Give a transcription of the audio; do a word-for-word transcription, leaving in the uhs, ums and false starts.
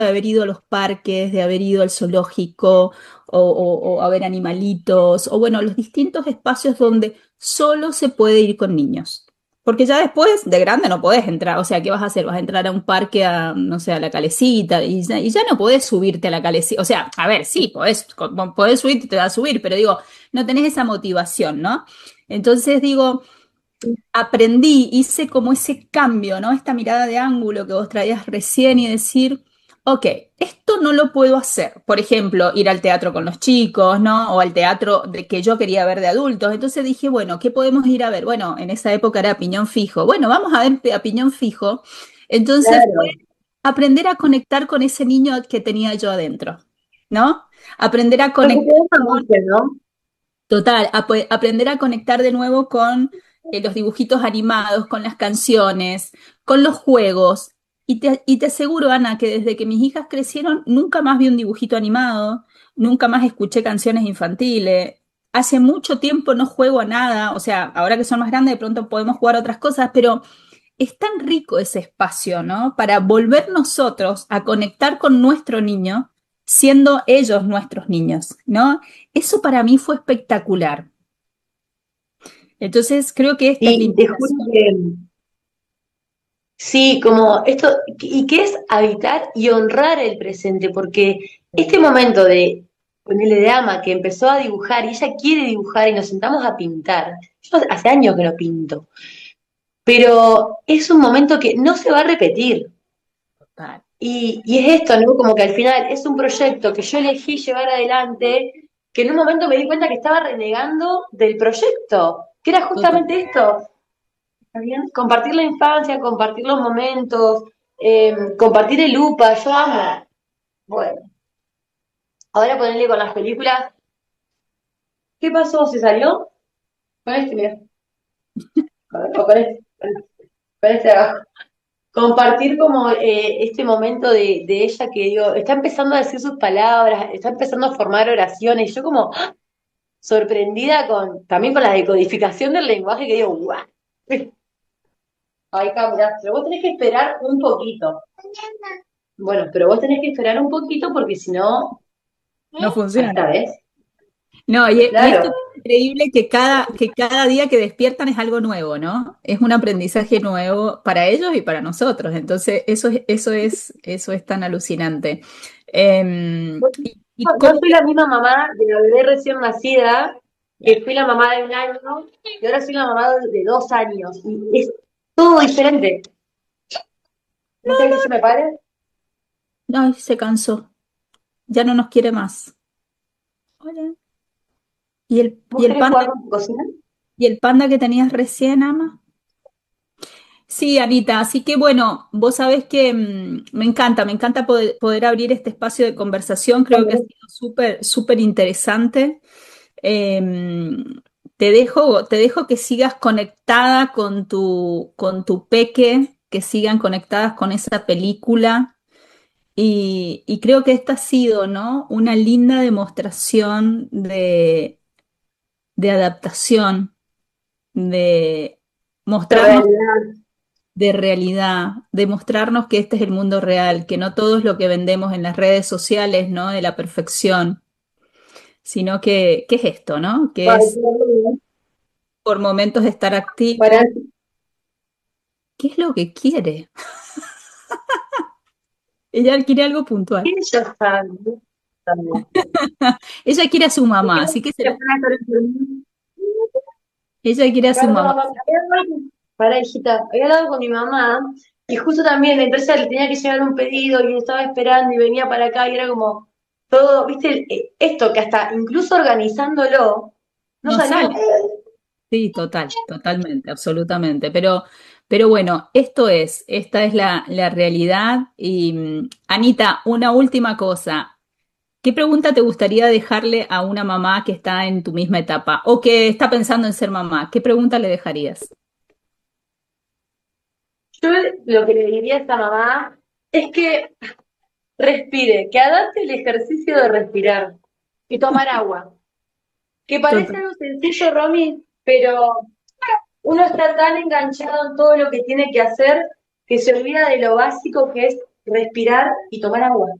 de haber ido a los parques, de haber ido al zoológico o, o- o a ver animalitos, o bueno, los distintos espacios donde solo se puede ir con niños. Porque ya después, de grande, no podés entrar. O sea, ¿qué vas a hacer? Vas a entrar a un parque, a, no sé, a la Calecita, y ya, y ya no podés subirte a la Calecita. O sea, a ver, sí, podés, co- podés subirte, te vas a subir, pero digo, no tenés esa motivación, ¿no? Entonces digo, aprendí, hice como ese cambio, ¿no? Esta mirada de ángulo que vos traías recién y decir, ok, esto no lo puedo hacer. Por ejemplo, ir al teatro con los chicos, ¿no? O al teatro de que yo quería ver de adultos. Entonces dije, bueno, ¿qué podemos ir a ver? Bueno, en esa época era Piñón Fijo. Bueno, vamos a ver a Piñón Fijo. Entonces fue Claro. aprender a conectar con ese niño que tenía yo adentro, ¿no? Aprender a Lo que te conectar deja mucho, ¿no? Total, ap- aprender a conectar de nuevo con eh, los dibujitos animados, con las canciones, con los juegos. Y te, y te aseguro, Ana, que desde que mis hijas crecieron, nunca más vi un dibujito animado, nunca más escuché canciones infantiles. Hace mucho tiempo no juego a nada, o sea, ahora que son más grandes, de pronto podemos jugar a otras cosas, pero es tan rico ese espacio, ¿no? Para volver nosotros a conectar con nuestro niño, siendo ellos nuestros niños, ¿no? Eso para mí fue espectacular. Entonces, creo que esta es la Y te juro invitación. que sí, como esto, y que es habitar y honrar el presente, porque este momento de ponerle de ama que empezó a dibujar y ella quiere dibujar y nos sentamos a pintar. Yo hace años que no pinto, pero es un momento que no se va a repetir. Total, Y, y es esto, ¿no? Como que al final es un proyecto que yo elegí llevar adelante, que en un momento me di cuenta que estaba renegando del proyecto, que era total. justamente esto. ¿Está bien? Compartir la infancia, compartir los momentos, eh, compartir el UPA, yo amo. Bueno, ahora ponerle con las películas. ¿Qué pasó? ¿Se salió? Con este, mira. Con, o con este, con este de abajo. Compartir como eh, este momento de, de ella que digo, está empezando a decir sus palabras, está empezando a formar oraciones. Yo como ¡ah! Sorprendida con, también con la decodificación del lenguaje que digo, ¡guau! Ay, Camila, pero vos tenés que esperar un poquito. Bueno, pero vos tenés que esperar un poquito porque si no, No ahí funciona. está, ¿ves? No, y, y esto Claro. es increíble que cada, que cada día que despiertan es algo nuevo, ¿no? Es un aprendizaje nuevo para ellos y para nosotros. Entonces, eso es, eso es, eso es tan alucinante. Em, y, y Yo cómo soy la misma mamá de la bebé recién nacida, que fui la mamá de un año, y ahora soy la mamá de de dos años. Y es todo diferente. ¿No querés que se me pare? ay, se cansó, ya no nos quiere más. Hola. ¿Y el, y ¿Vos el querés panda, jugar con tu cocina? y el panda que tenías recién, ama? Sí, Anita, así que bueno, vos sabés que mm, me encanta, me encanta poder, poder abrir este espacio de conversación, creo que ha sido súper, súper interesante. Em, te dejo, te dejo que sigas conectada con tu, con tu peque, que sigan conectadas con esa película. Y, y creo que esta ha sido, ¿no? Una linda demostración de, de adaptación, de mostrarnos Realidad. de realidad, de mostrarnos que este es el mundo real, que no todo es lo que vendemos en las redes sociales, ¿no? De la perfección, sino que, ¿qué es esto, no? Que Ay, es qué bueno. por momentos estar Para activo. ¿Qué es lo que quiere? Ella quiere algo puntual. ella sabe también. Ella quiere a su ¿Por qué mamá, no así que se se- pone a hacer el ella quiere a su Carlos, mamá. mamá, había hablado- Pará, hijita, había hablado con mi mamá y justo también la empresa le tenía que llegar un pedido y estaba esperando y venía para acá y era como todo, viste, eh, esto que hasta incluso organizándolo no No salió. sale. Sí, total, totalmente, absolutamente. Pero, pero bueno, esto es, esta es la, la realidad. Y mm, Anita, una última cosa. ¿Qué pregunta te gustaría dejarle a una mamá que está en tu misma etapa o que está pensando en ser mamá? ¿Qué pregunta le dejarías? Yo lo que le diría a esta mamá es que respire, que adapte el ejercicio de respirar y tomar agua. Que parece Total. algo sencillo, Romy, pero uno está tan enganchado en todo lo que tiene que hacer que se olvida de lo básico que es respirar y tomar agua.